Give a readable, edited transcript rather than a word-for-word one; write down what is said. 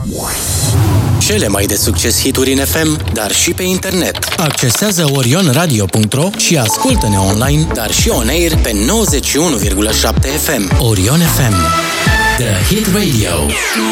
Cele mai de succes hituri în FM, dar și pe internet. Accesează orionradio.ro și ascultă-ne online, dar și on-air pe 91,7 FM. Orion FM, The Hit Radio.